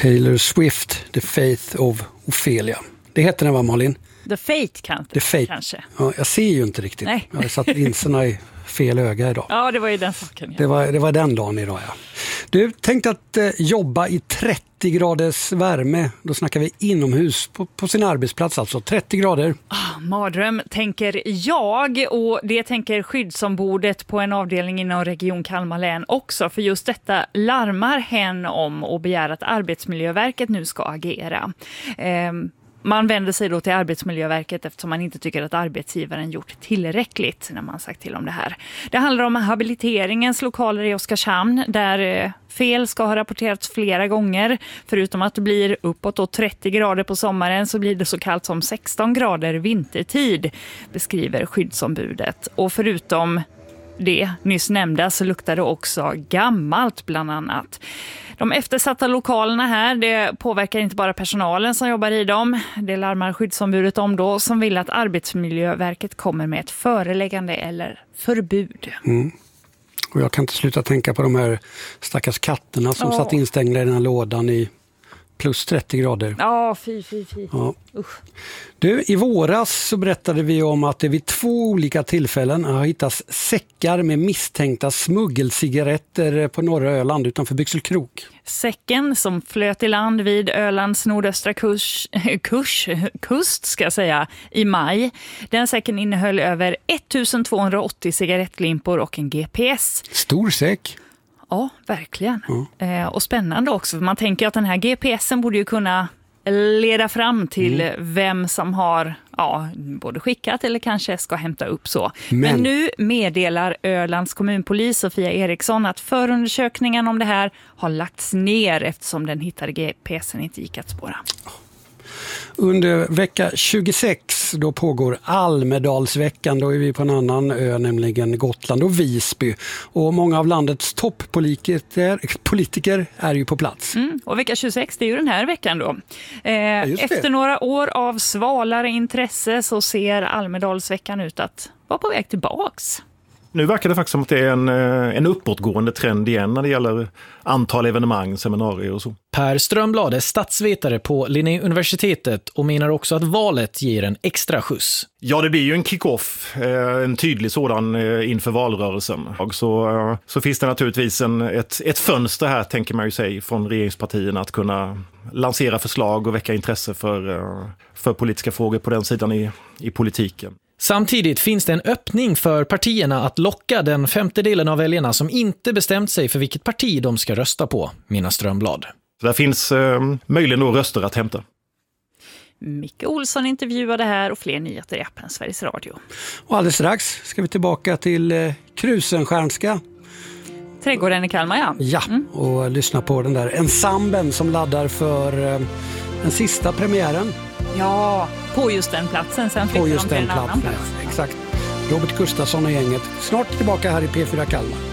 Taylor Swift, The Faith of Ophelia. Det heter den, va, Malin? The Fate kanske. Ja, jag ser ju inte riktigt. Nej. Jag har satt linserna i fel öga idag. Ja, det var ju den saken. Ja. Det var den dagen idag, ja. Du, tänkte att jobba i 30 graders värme. Då snackar vi inomhus på sin arbetsplats, alltså 30 grader. Mardröm tänker jag, och det tänker skyddsombudet på en avdelning inom Region Kalmar län också. För just detta larmar hen om och begär att Arbetsmiljöverket nu ska agera. Man vänder sig då till Arbetsmiljöverket eftersom man inte tycker att arbetsgivaren gjort tillräckligt när man sagt till om det här. Det handlar om habiliteringens lokaler i Oskarshamn där fel ska ha rapporterats flera gånger. Förutom att det blir uppåt och 30 grader på sommaren så blir det så kallt som 16 grader vintertid, beskriver skyddsombudet. Och förutom det nyss nämnda så luktar det också gammalt bland annat. De eftersatta lokalerna här, det påverkar inte bara personalen som jobbar i dem. Det larmar skyddsombudet om då, som vill att Arbetsmiljöverket kommer med ett föreläggande eller förbud. Och jag kan inte sluta tänka på de här stackars katterna som satt instängda i den här lådan i plus 30 grader. Ja, fy. Ja. Du, i våras så berättade vi om att det vid 2 olika tillfällen har hittats säckar med misstänkta smuggelcigaretter på norra Öland utanför Byxelkrok. Säcken som flöt i land vid Ölands nordöstra kust ska jag säga, i maj. Den säcken innehöll över 1280 cigarettlimpor och en GPS. Stor säck. Ja, verkligen. Och spännande också. Man tänker att den här GPSen borde ju kunna leda fram till vem som har både skickat eller kanske ska hämta upp så. Men nu meddelar Ölands kommunpolis Sofia Eriksson att förundersökningen om det här har lagts ner eftersom den hittade GPSen inte gick att spåra. Under vecka 26 då pågår Almedalsveckan. Då är vi på en annan ö, nämligen Gotland och Visby. Och många av landets toppolitiker är ju på plats. Och vecka 26, det är ju den här veckan då. Efter några år av svalare intresse så ser Almedalsveckan ut att vara på väg tillbaks. Nu verkar det faktiskt som att det är en uppåtgående trend igen när det gäller antal evenemang, seminarier och så. Per Strömblad är statsvetare på Linnéuniversitetet och menar också att valet ger en extra skjuts. Ja, det blir ju en kick-off, en tydlig sådan inför valrörelsen. Och så finns det naturligtvis ett fönster här, tänker man ju sig, från regeringspartierna att kunna lansera förslag och väcka intresse för politiska frågor på den sidan i politiken. Samtidigt finns det en öppning för partierna att locka den 50% av väljarna som inte bestämt sig för vilket parti de ska rösta på, menar Strömblad. Så där finns möjligen då röster att hämta. Micke Olsson intervjuade här och fler nyheter i appen Sveriges Radio. Och alldeles strax ska vi tillbaka till Krusenstjärnska. Trädgården i Kalmar, ja. Ja, och lyssna på den där ensemblen som laddar för den sista premiären. Ja, på just den platsen. Sen flyttar de till en annan plats. Exakt. Robert Gustafsson och gänget. Snart tillbaka här i P4 Kalmar.